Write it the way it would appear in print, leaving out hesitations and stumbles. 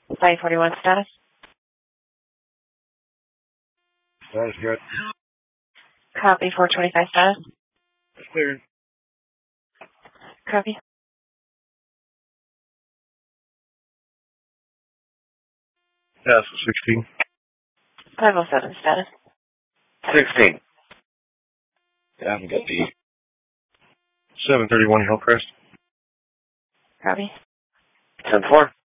Flight 41 status. That is good. Copy 425 status. It's cleared. Copy. Yes, 16. 507 status. 16. Yeah, I'm good. 731 Hillcrest. Copy. 10-4.